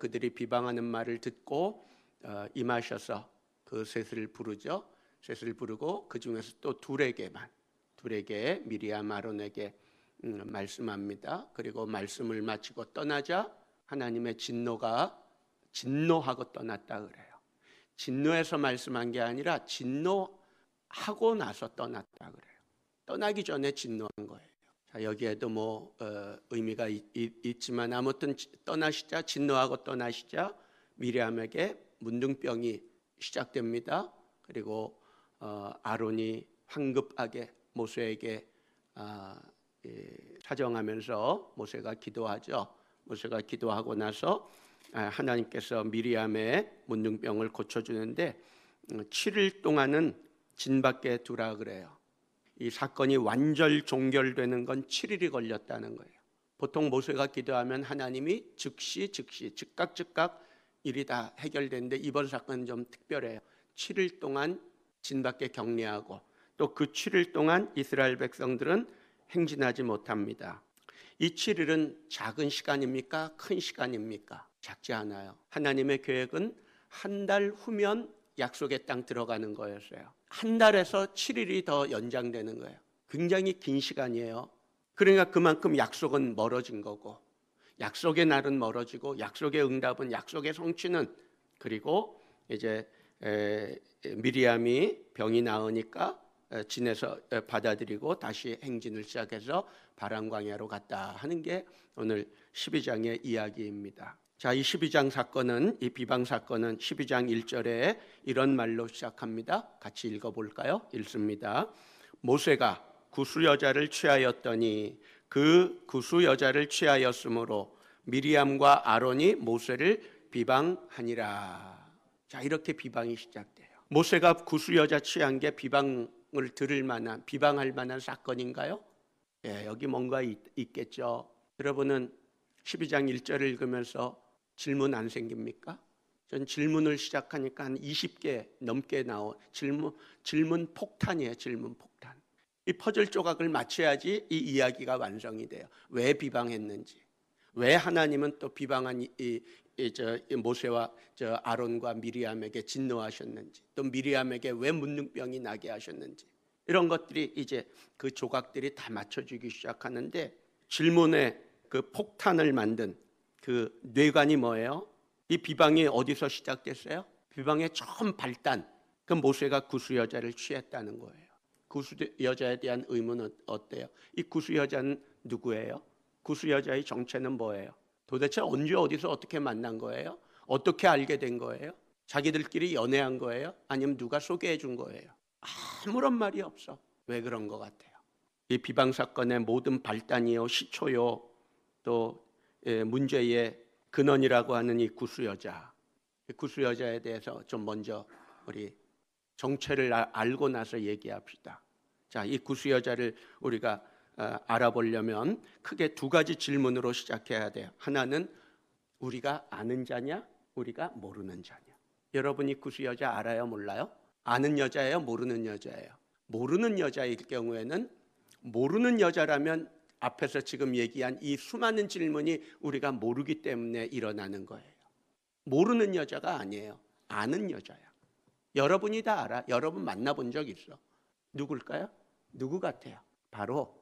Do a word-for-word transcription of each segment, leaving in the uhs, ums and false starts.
그들이 비방하는 말을 듣고 어, 임하셔서 그 셋을 부르죠. 셋을 부르고 그 중에서 또 둘에게만 둘에게 미리암 아론에게 음, 말씀합니다. 그리고 말씀을 마치고 떠나자 하나님의 진노가 진노하고 떠났다 그래요. 진노해서 말씀한 게 아니라 진노하고 나서 떠났다 그래요. 떠나기 전에 진노한 거예요. 자, 여기에도 뭐 어, 의미가 있, 있지만 아무튼 떠나시자 진노하고 떠나시자 미리암에게 문둥병이 시작됩니다. 그리고 어, 아론이 황급하게 모세에게 아, 예, 사정하면서 모세가 기도하죠. 모세가 기도하고 나서 하나님께서 미리암의 문둥병을 고쳐주는데 칠 일 동안은 진 밖에 두라 그래요. 이 사건이 완전 종결되는 건 칠 일이 걸렸다는 거예요. 보통 모세가 기도하면 하나님이 즉시 즉시 즉각 즉각 일이 다 해결되는데 이번 사건은 좀 특별해요. 칠 일 동안 진 밖에 격리하고 또 그 칠 일 동안 이스라엘 백성들은 행진하지 못합니다. 이 칠 일은 작은 시간입니까? 큰 시간입니까? 작지 않아요. 하나님의 계획은 한 달 후면 약속의 땅 들어가는 거였어요. 한 달에서 칠 일이 더 연장되는 거예요. 굉장히 긴 시간이에요. 그러니까 그만큼 약속은 멀어진 거고 약속의 날은 멀어지고 약속의 응답은 약속의 성취는 그리고 이제 에, 미리암이 병이 나으니까 진에서 받아들이고 다시 행진을 시작해서 바람 광야로 갔다 하는 게 오늘 십이 장의 이야기입니다. 자, 이 십이 장 사건은 이 비방 사건은 십이 장 일 절에 이런 말로 시작합니다. 같이 읽어볼까요? 읽습니다. 모세가 구수 여자를 취하였더니 그 구수 여자를 취하였으므로 미리암과 아론이 모세를 비방하니라. 자, 이렇게 비방이 시작돼요. 모세가 구수 여자 취한 게 비방을 들을 만한 비방할 만한 사건인가요? 예, 여기 뭔가 있, 있겠죠. 여러분은 십이 장 일 절을 읽으면서 질문 안 생깁니까? 전 질문을 시작하니까 한 이십 개 넘게 나온 질문, 질문 폭탄이에요. 질문 폭탄. 이 퍼즐 조각을 맞춰야지 이 이야기가 완성이 돼요. 왜 비방했는지, 왜 하나님은 또 비방한 이, 이, 이, 저, 이 모세와 저 아론과 미리암에게 진노하셨는지, 또 미리암에게 왜 문둥병이 나게 하셨는지, 이런 것들이 이제 그 조각들이 다 맞춰지기 시작하는데 질문의 그 폭탄을 만든 그 뇌관이 뭐예요? 이 비방이 어디서 시작됐어요? 비방의 처음 발단, 그 모세가 구수 여자를 취했다는 거예요. 구수 여자에 대한 의문은 어때요? 이 구수 여자는 누구예요? 구수 여자의 정체는 뭐예요? 도대체 언제 어디서 어떻게 만난 거예요? 어떻게 알게 된 거예요? 자기들끼리 연애한 거예요? 아니면 누가 소개해 준 거예요? 아무런 말이 없어. 왜 그런 것 같아요? 이 비방 사건의 모든 발단이요, 시초요, 또 문제의 근원이라고 하는 이 구수 여자, 구수 여자에 대해서 좀 먼저 우리 정체를 알고 나서 얘기합시다. 자, 이 구수 여자를 우리가 알아보려면 크게 두 가지 질문으로 시작해야 돼요. 하나는 우리가 아는 자냐, 우리가 모르는 자냐. 여러분이 구수 여자 알아요, 몰라요? 아는 여자예요, 모르는 여자예요? 모르는 여자일 경우에는 모르는 여자라면 앞에서 지금 얘기한 이 수많은 질문이 우리가 모르기 때문에 일어나는 거예요. 모르는 여자가 아니에요. 아는 여자야. 여러분이 다 알아. 여러분 만나본 적 있어. 누굴까요? 누구 같아요? 바로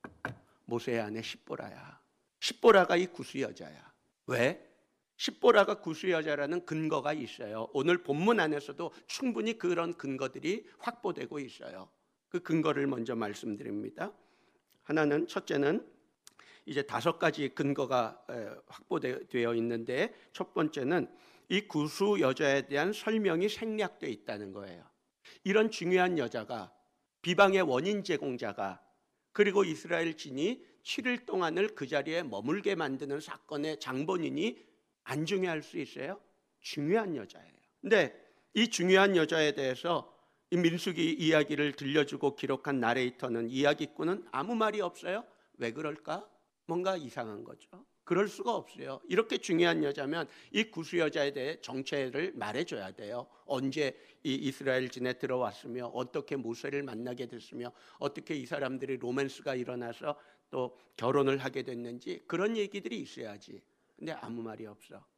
모세의 아내 십보라야. 십보라가 이 구수 여자야. 왜? 십보라가 구수 여자라는 근거가 있어요. 오늘 본문 안에서도 충분히 그런 근거들이 확보되고 있어요. 그 근거를 먼저 말씀드립니다. 하나는 첫째는 이제 다섯 가지 근거가 확보되어 있는데 첫 번째는 이 구수 여자에 대한 설명이 생략되어 있다는 거예요. 이런 중요한 여자가 비방의 원인 제공자가 그리고 이스라엘 진이 칠 일 동안을 그 자리에 머물게 만드는 사건의 장본인이 안 중요할 수 있어요? 중요한 여자예요. 근데 이 중요한 여자에 대해서 이 민수기 이야기를 들려주고 기록한 나레이터는 이야기꾼은 아무 말이 없어요. 왜 그럴까? 뭔가 이상한 거죠. 그럴 수가 없어요. 이렇게 중요한 여자면 이 구수 여자에 대해 정체를 말해줘야 돼요. 언제 이 이스라엘 진에 들어왔으며 어떻게 모세를 만나게 됐으며 어떻게 이 사람들이 로맨스가 일어나서 또 결혼을 하게 됐는지 그런 얘기들이 있어야지. 근데 아무 말이 없어.